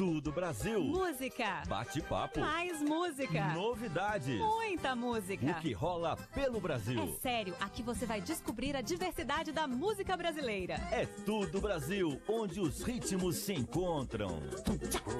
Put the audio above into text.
tudo Brasil. Música, Bate-papo, mais música, novidades, muita música. o que rola pelo Brasil. É sério, aqui você vai descobrir a diversidade da música brasileira. É tudo Brasil, onde os ritmos se encontram.